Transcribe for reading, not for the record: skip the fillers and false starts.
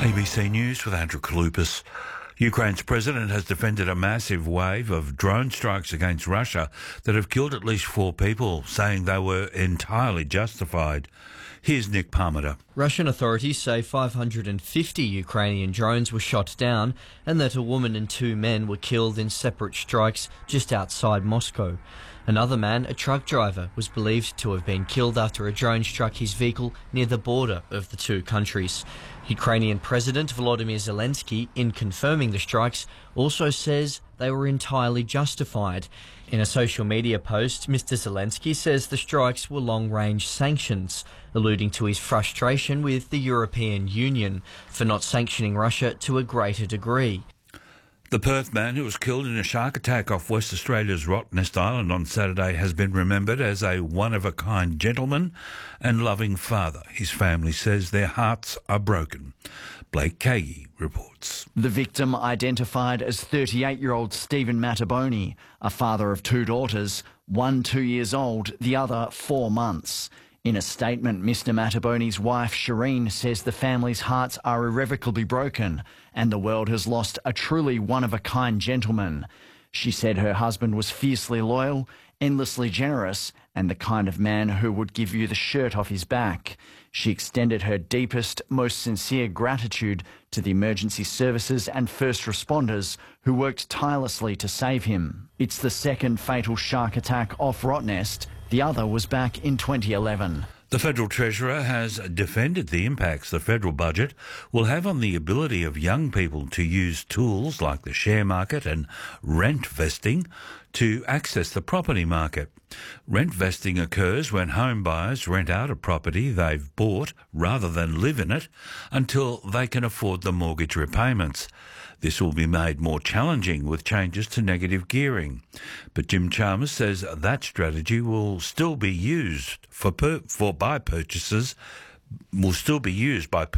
ABC News with Andrew Kalupas. Ukraine's president has defended a massive wave of drone strikes against Russia that have killed at least 4 people, saying they were entirely justified. Here's Nick Parmenter. Russian authorities say 550 Ukrainian drones were shot down and that a woman and 2 men were killed in separate strikes just outside Moscow. Another man, a truck driver, was believed to have been killed after a drone struck his vehicle near the border of the 2 countries. Ukrainian President Volodymyr Zelensky, in confirming the strikes, also says they were entirely justified. In a social media post, Mr. Zelensky says the strikes were long-range sanctions, alluding to his frustration with the European Union for not sanctioning Russia to a greater degree. The Perth man who was killed in a shark attack off West Australia's Rottnest Island on Saturday has been remembered as a one-of-a-kind gentleman and loving father. His family says their hearts are broken. Blake Cagey reports. The victim, identified as 38-year-old Stephen Mattaboni, a father of 2 daughters, one 2 years old, the other 4 months. In a statement, Mr. Mattaboni's wife, Shireen, says the family's hearts are irrevocably broken and the world has lost a truly one-of-a-kind gentleman. She said her husband was fiercely loyal, endlessly generous, and the kind of man who would give you the shirt off his back. She extended her deepest, most sincere gratitude to the emergency services and first responders who worked tirelessly to save him. It's the second fatal shark attack off Rottnest. The other was back in 2011. The Federal Treasurer has defended the impacts the federal budget will have on the ability of young people to use tools like the share market and rent vesting to access the property market. Rent vesting occurs when home buyers rent out a property they've bought rather than live in it until they can afford the mortgage repayments. This will be made more challenging with changes to negative gearing. But Jim Chalmers says that strategy will still be used by purchasers